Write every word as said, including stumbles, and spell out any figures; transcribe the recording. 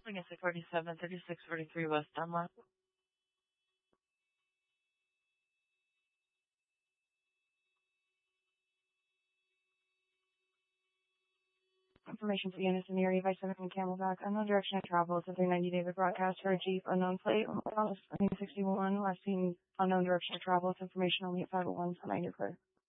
Crossing is forty-seven thirty-six forty-three West Dunlap. Information for units in the area by seven Camelback. Unknown direction of travel. It's a three ninety David broadcast for a Jeep. Unknown plate. sixty-one. Last seen unknown direction of travel. It's information only at five oh one. So ninety clear.